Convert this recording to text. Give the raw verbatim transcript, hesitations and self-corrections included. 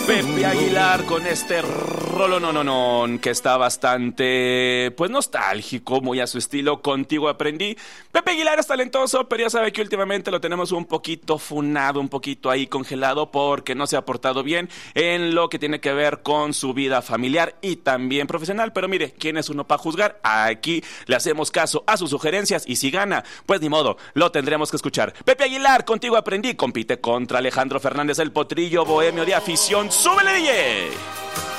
Pepe Aguilar con este rolo no no no que está bastante pues nostálgico, muy a su estilo. Contigo aprendí. Pepe Aguilar es talentoso, pero ya sabe que últimamente lo tenemos un poquito funado, un poquito ahí congelado porque no se ha portado bien en lo que tiene que ver con su vida familiar y también profesional. Pero mire, ¿quién es uno para juzgar? Aquí le hacemos caso a sus sugerencias y si gana, pues ni modo, lo tendremos que escuchar. Pepe Aguilar, Contigo aprendí, compite contra Alejandro Fernández, el potrillo bohemio de afición. ¡Súbele, D J!